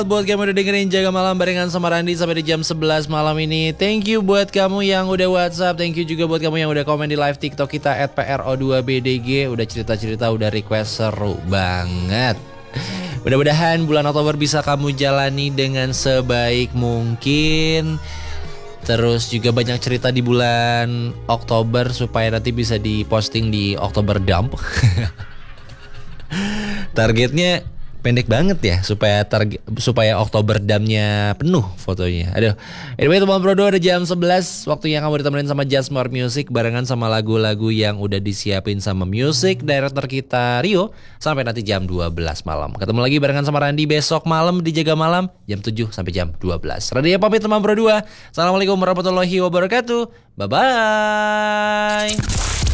Buat kamu udah dengerin Jaga Malam barengan sama Randi sampai di jam 11 malam ini. Thank you buat kamu yang udah WhatsApp. Thank you juga buat kamu yang udah komen di live TikTok kita @pro2bdg. Udah cerita-cerita, udah request seru banget. Mudah-mudahan bulan Oktober bisa kamu jalani dengan sebaik mungkin. Terus juga banyak cerita di bulan Oktober supaya nanti bisa diposting di Oktober Dump. Targetnya pendek banget ya supaya Oktober Dump-nya penuh fotonya. Aduh. Anyway, teman Bro, ada jam 11 waktu yang kamu ditemenin sama Just More Music barengan sama lagu-lagu yang udah disiapin sama music director kita Rio sampai nanti jam 12 malam. Ketemu lagi barengan sama Randi besok malam di Jaga Malam jam 7 sampai jam 12. Randi ya pamit teman Bro 2. Assalamualaikum warahmatullahi wabarakatuh. Bye bye.